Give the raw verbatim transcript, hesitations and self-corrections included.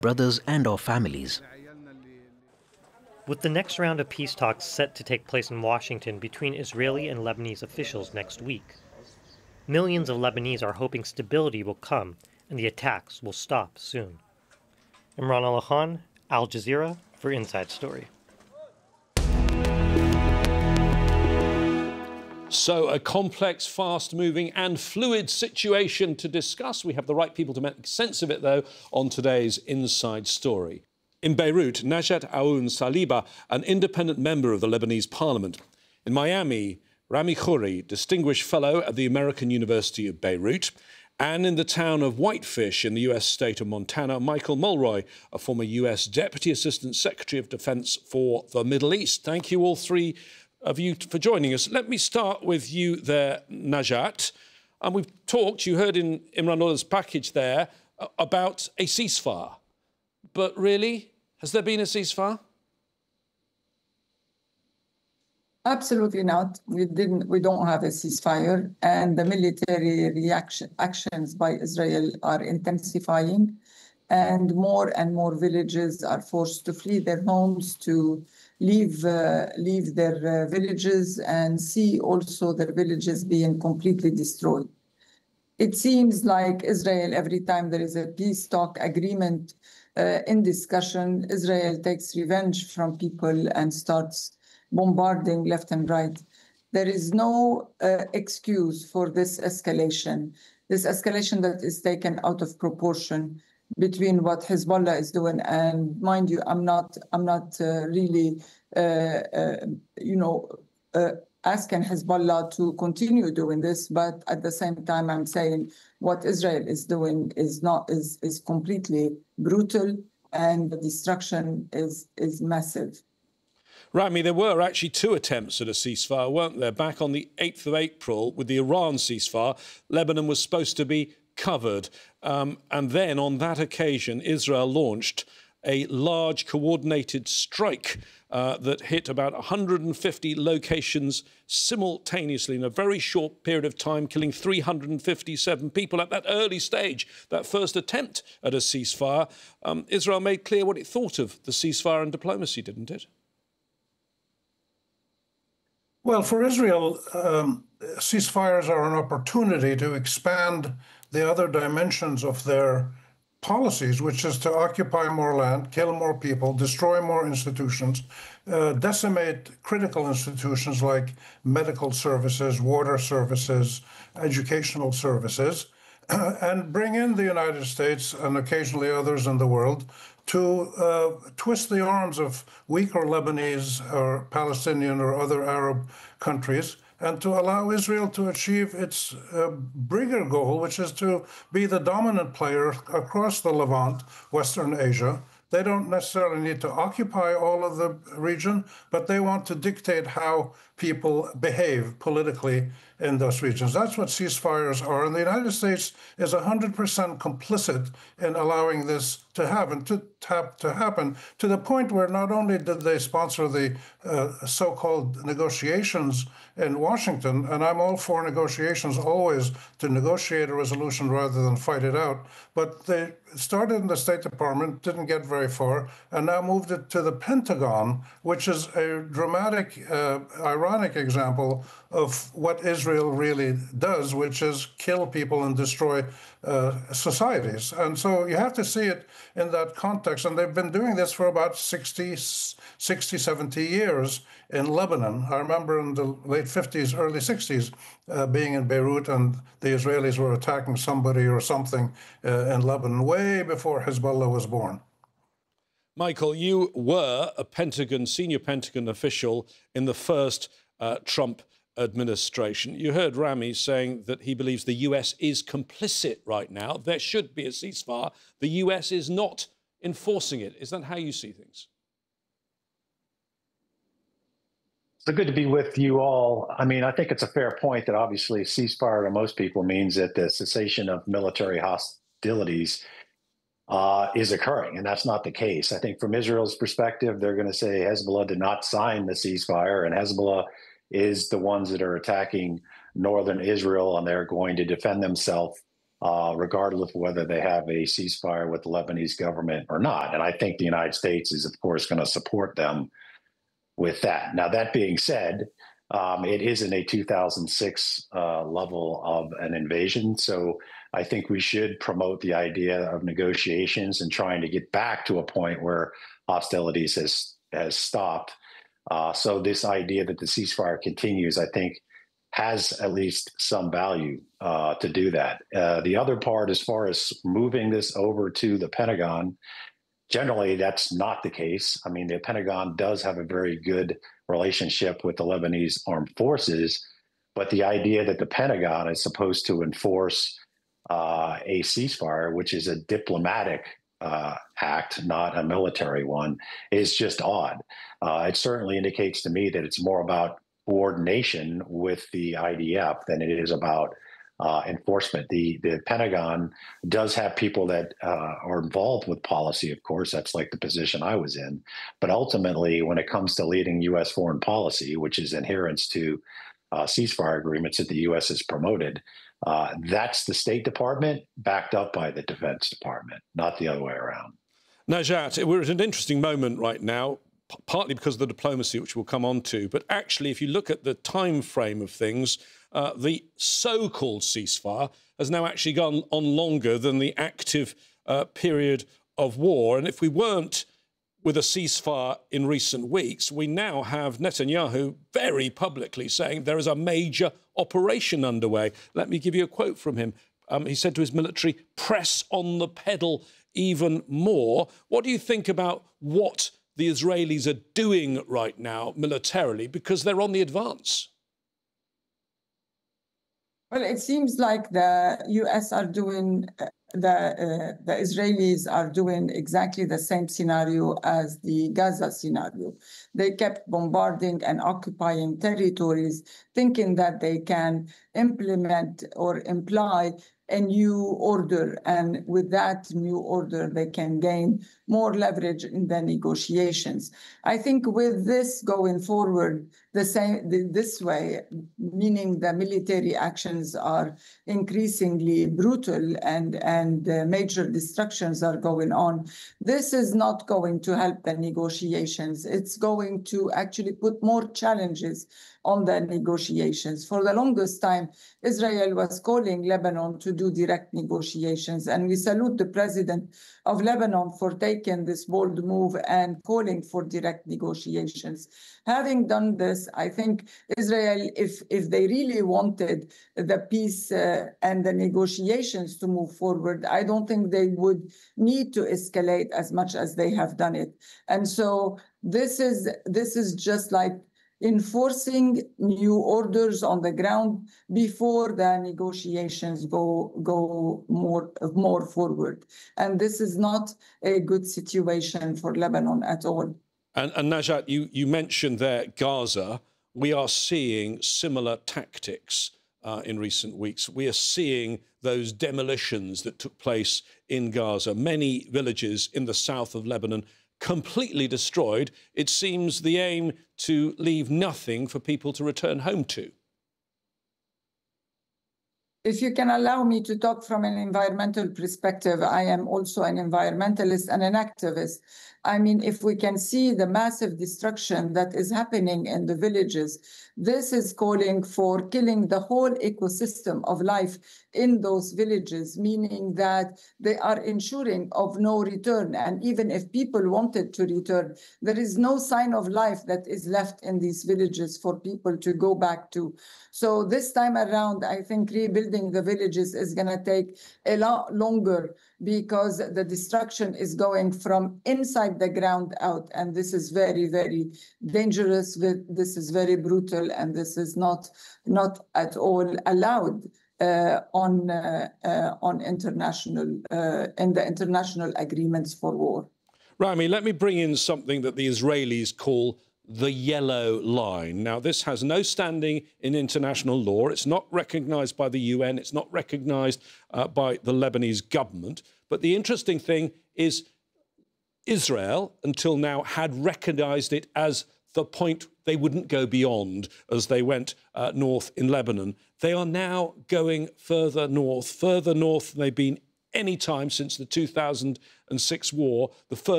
brothers and our families. With the next round of peace talks set to take place in Washington between Israeli and Lebanese officials next week, millions of Lebanese are hoping stability will come and the attacks will stop soon. Imran Al-Khan, Al Jazeera, for Inside Story. So a complex, fast-moving and fluid situation to discuss. We have the right people to make sense of it, though, on today's Inside Story. In Beirut, Najat Aoun Saliba, an independent member of the Lebanese parliament. In Miami, Rami Khouri, Distinguished Fellow at the American University of Beirut. And in the town of Whitefish in the U S state of Montana, Michael Mulroy, a former U S Deputy Assistant Secretary of Defense for the Middle East. Thank you all three of you for joining us. Let me start with you there, Najat. And we've talked, you heard in Imran Allah's package there, about a ceasefire. But really, has there been a ceasefire? Absolutely not. We didn't. We don't have a ceasefire, and the military reaction actions by Israel are intensifying, and more and more villages are forced to flee their homes, to leave uh, leave their uh, villages, and see also their villages being completely destroyed. It seems like Israel, every time there is a peace talk agreement uh, in discussion, Israel takes revenge from people and starts bombarding left and right. There is no uh, excuse for this escalation, this escalation that is taken out of proportion between what Hezbollah is doing. And mind you, I'm not, I'm not uh, really, uh, uh, you know, uh, asking Hezbollah to continue doing this, but at the same time, I'm saying what Israel is doing is not is is completely brutal, and the destruction is is massive. Rami, there were actually two attempts at a ceasefire, weren't there? Back on the eighth of April with the Iran ceasefire, Lebanon was supposed to be covered. Um, and then on that occasion, Israel launched a large coordinated strike uh, that hit about one hundred fifty locations simultaneously in a very short period of time, killing three hundred fifty-seven people at that early stage, that first attempt at a ceasefire. Um, Israel made clear what it thought of the ceasefire and diplomacy, didn't it? Well, for Israel, um, ceasefires are an opportunity to expand the other dimensions of their policies, which is to occupy more land, kill more people, destroy more institutions, uh, decimate critical institutions like medical services, water services, educational services, uh, and bring in the United States and occasionally others in the world to uh, twist the arms of weaker Lebanese or Palestinian or other Arab countries, and to allow Israel to achieve its uh, bigger goal, which is to be the dominant player across the Levant, Western Asia. They don't necessarily need to occupy all of the region, but they want to dictate how people behave politically in those regions. That's what ceasefires are. And the United States is one hundred percent complicit in allowing this to happen, to, tap, to happen, to the point where not only did they sponsor the uh, so-called negotiations in Washington, and I'm all for negotiations always, to negotiate a resolution rather than fight it out, but they started in the State Department, didn't get very far, and now moved it to the Pentagon, which is a dramatic, uh, ironic example of what Israel really does, which is kill people and destroy uh, societies. And so you have to see it in that context. And they've been doing this for about sixty, sixty, seventy years in Lebanon. I remember in the late fifties, early sixties, uh, being in Beirut, and the Israelis were attacking somebody or something uh, in Lebanon way before Hezbollah was born. Michael, you were a Pentagon, senior Pentagon official in the first uh, Trump administration. You heard Rami saying that he believes the U S is complicit right now. There should be a ceasefire. The U S is not enforcing it. Is that how you see things? So good to be with you all. I mean, I think it's a fair point that obviously ceasefire to most people means that the cessation of military hostilities uh, is occurring, and that's not the case. I think from Israel's perspective, they're going to say Hezbollah did not sign the ceasefire, and Hezbollah is the ones that are attacking northern Israel, and they're going to defend themselves uh, regardless of whether they have a ceasefire with the Lebanese government or not. And I think the United States is, of course, going to support them with that. Now, that being said, um, it isn't a two thousand six uh, level of an invasion. So I think we should promote the idea of negotiations and trying to get back to a point where hostilities has, has stopped. Uh, so this idea that the ceasefire continues, I think, has at least some value uh, to do that. Uh, the other part, as far as moving this over to the Pentagon, generally that's not the case. I mean, the Pentagon does have a very good relationship with the Lebanese armed forces, but the idea that the Pentagon is supposed to enforce uh, a ceasefire, which is a diplomatic uh, act, not a military one, is just odd. Uh, it certainly indicates to me that it's more about coordination with the I D F than it is about uh, enforcement. The the Pentagon does have people that uh, are involved with policy, of course. That's like the position I was in. But ultimately, when it comes to leading U S foreign policy, which is adherence to uh, ceasefire agreements that the U S has promoted, uh, that's the State Department backed up by the Defense Department, not the other way around. Najat, we're at an interesting moment right now, partly because of the diplomacy, which we'll come on to. But actually, if you look at the time frame of things, uh, the so-called ceasefire has now actually gone on longer than the active uh, period of war. And if we weren't with a ceasefire in recent weeks, we now have Netanyahu very publicly saying there is a major operation underway. Let me give you a quote from him. Um, he said to his military, press on the pedal even more. What do you think about what the Israelis are doing right now militarily, because they're on the advance? Well, it seems like the U S are doing, uh, the, uh, the Israelis are doing exactly the same scenario as the Gaza scenario. They kept bombarding and occupying territories, thinking that they can implement or imply a new order. And with that new order, they can gain more leverage in the negotiations. I think with this going forward, the same this way, meaning the military actions are increasingly brutal and, and uh, major destructions are going on, this is not going to help the negotiations. It's going to actually put more challenges on the negotiations. For the longest time, Israel was calling Lebanon to do direct negotiations, and we salute the president of Lebanon for taking this bold move and calling for direct negotiations. Having done this, I think Israel, if, if they really wanted the peace uh, and the negotiations to move forward, I don't think they would need to escalate as much as they have done it. And so this is, this is just like enforcing new orders on the ground before the negotiations go go more more forward. And this is not a good situation for Lebanon at all. And, and Najat, you, you mentioned there Gaza. We are seeing similar tactics uh, in recent weeks. We are seeing those demolitions that took place in Gaza. Many villages in the south of Lebanon completely destroyed. It seems the aim to leave nothing for people to return home to. If you can allow me to talk from an environmental perspective, I am also an environmentalist and an activist. I mean, if we can see the massive destruction that is happening in the villages, this is calling for killing the whole ecosystem of life in those villages, meaning that they are ensuring of no return. And even if people wanted to return, there is no sign of life that is left in these villages for people to go back to. So this time around, I think rebuilding the villages is going to take a lot longer because the destruction is going from inside the ground out. And this is very, very dangerous. This is very brutal. And this is not, not at all allowed uh, on, uh, uh, on international, uh, in the international agreements for war. Rami, let me bring in something that the Israelis call the yellow line. Now, this has no standing in international law. It's not recognised by the U N. It's not recognised uh, by the Lebanese government. But the interesting thing is Israel, until now, had recognised it as the point they wouldn't go beyond as they went uh, north in Lebanon. They are now going further north, further north than they've been any time since the two thousand six war. The first